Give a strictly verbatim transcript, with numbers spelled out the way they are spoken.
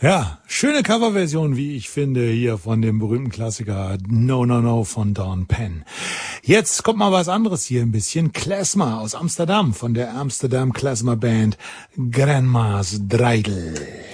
Ja, schöne Coverversion, wie ich finde, hier von dem berühmten Klassiker No No No von Don Penn. Jetzt kommt mal was anderes hier ein bisschen. Klezmer aus Amsterdam von der Amsterdam Klezmer Band Grandma's Dreidel.